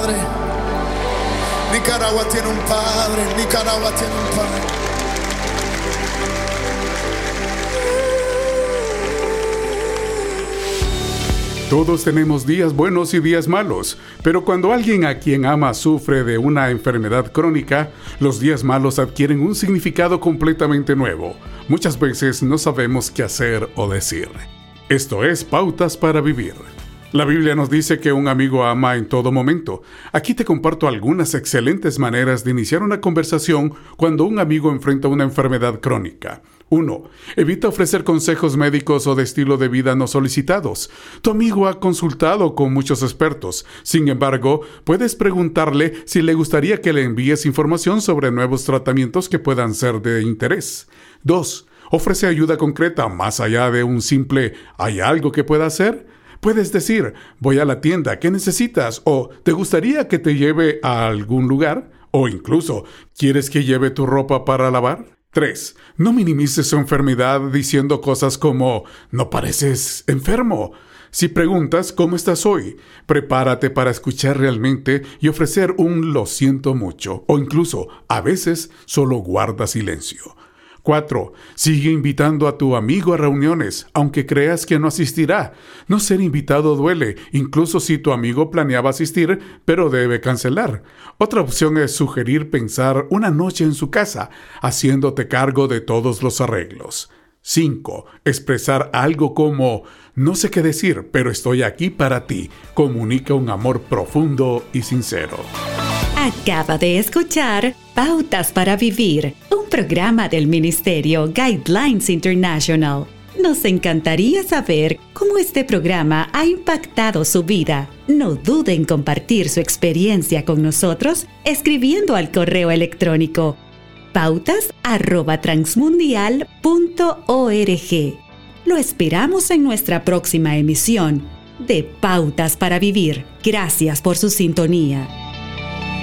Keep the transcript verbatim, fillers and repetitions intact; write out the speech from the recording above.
padre. Nicaragua tiene un padre. Nicaragua tiene un padre. Todos tenemos días buenos y días malos, pero cuando alguien a quien ama sufre de una enfermedad crónica, los días malos adquieren un significado completamente nuevo. Muchas veces no sabemos qué hacer o decir. Esto es Pautas para Vivir. La Biblia nos dice que un amigo ama en todo momento. Aquí te comparto algunas excelentes maneras de iniciar una conversación cuando un amigo enfrenta una enfermedad crónica. uno. Evita ofrecer consejos médicos o de estilo de vida no solicitados. Tu amigo ha consultado con muchos expertos. Sin embargo, puedes preguntarle si le gustaría que le envíes información sobre nuevos tratamientos que puedan ser de interés. dos. Ofrece ayuda concreta más allá de un simple ¿hay algo que pueda hacer? Puedes decir, voy a la tienda, ¿qué necesitas? O ¿te gustaría que te lleve a algún lugar? O incluso, ¿quieres que lleve tu ropa para lavar? tres. No minimices su enfermedad diciendo cosas como, no pareces enfermo. Si preguntas, ¿cómo estás hoy? Prepárate para escuchar realmente y ofrecer un lo siento mucho. O incluso, a veces, solo guarda silencio. cuatro. Sigue invitando a tu amigo a reuniones, aunque creas que no asistirá. No ser invitado duele, incluso si tu amigo planeaba asistir, pero debe cancelar. Otra opción es sugerir pensar una noche en su casa, haciéndote cargo de todos los arreglos. cinco. Expresar algo como, no sé qué decir, pero estoy aquí para ti. Comunica un amor profundo y sincero. Acaba de escuchar Pautas para Vivir, un programa del Ministerio Guidelines International. Nos encantaría saber cómo este programa ha impactado su vida. No duden en compartir su experiencia con nosotros escribiendo al correo electrónico pautas arroba transmundial punto org. Lo esperamos en nuestra próxima emisión de Pautas para Vivir. Gracias por su sintonía.